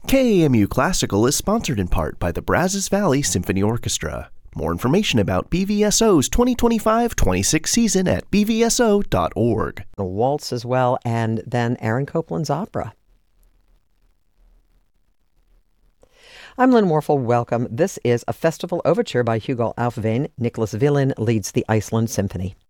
KAMU Classical is sponsored in part by the Brazos Valley Symphony Orchestra. More information about BVSO's 2025-26 season at bvso.org. A waltz as well, and then Aaron Copland's opera. I'm Lynn Warfel. Welcome. This is a festival overture by Hugo Aufveen. Nicholas Villin leads the Iceland Symphony.